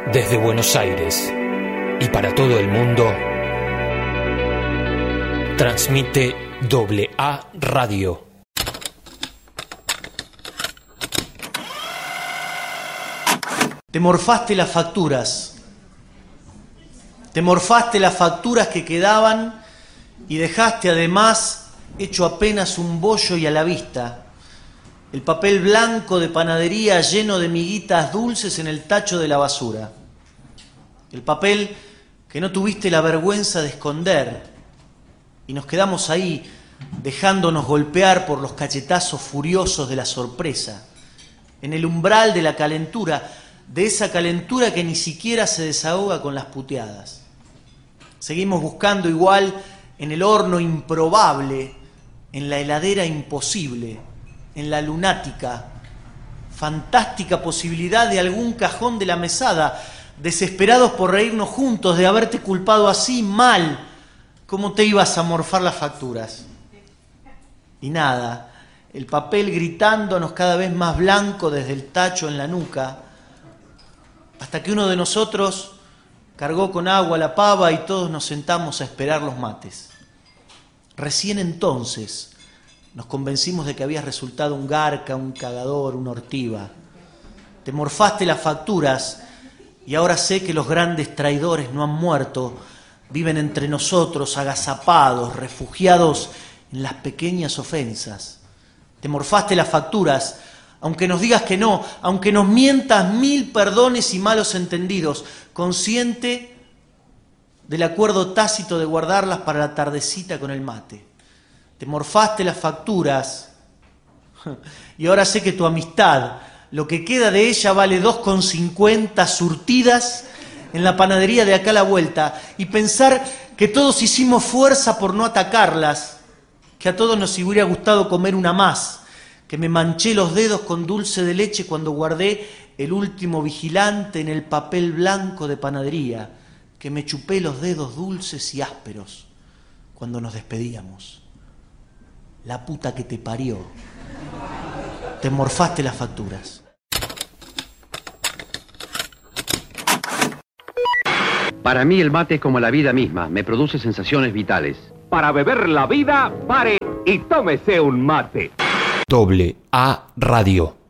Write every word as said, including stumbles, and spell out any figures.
Desde Buenos Aires y para todo el mundo, transmite Doble A Radio. Te morfaste las facturas. Te morfaste las facturas que quedaban y dejaste además hecho apenas un bollo y a la vista el papel blanco de panadería lleno de miguitas dulces en el tacho de la basura. El papel que no tuviste la vergüenza de esconder y nos quedamos ahí dejándonos golpear por los cachetazos furiosos de la sorpresa, en el umbral de la calentura, de esa calentura que ni siquiera se desahoga con las puteadas. Seguimos buscando igual en el horno improbable, en la heladera imposible, en la lunática, fantástica posibilidad de algún cajón de la mesada, desesperados por reírnos juntos de haberte culpado así mal, ¿cómo te ibas a morfar las facturas? Y nada, el papel gritándonos cada vez más blanco desde el tacho en la nuca, hasta que uno de nosotros cargó con agua la pava y todos nos sentamos a esperar los mates. Recién entonces nos convencimos de que habías resultado un garca, un cagador, un ortiva. Te morfaste las facturas y ahora sé que los grandes traidores no han muerto, viven entre nosotros agazapados, refugiados en las pequeñas ofensas. Te morfaste las facturas, aunque nos digas que no, aunque nos mientas mil perdones y malos entendidos, consciente del acuerdo tácito de guardarlas para la tardecita con el mate. Te morfaste las facturas y ahora sé que tu amistad, lo que queda de ella, vale dos con cincuenta surtidas en la panadería de acá a la vuelta, y pensar que todos hicimos fuerza por no atacarlas, que a todos nos hubiera gustado comer una más, que me manché los dedos con dulce de leche cuando guardé el último vigilante en el papel blanco de panadería, que me chupé los dedos dulces y ásperos cuando nos despedíamos. La puta que te parió. Te morfaste las facturas. Para mí el mate es como la vida misma, me produce sensaciones vitales. Para beber la vida, pare y tómese un mate. Doble A Radio.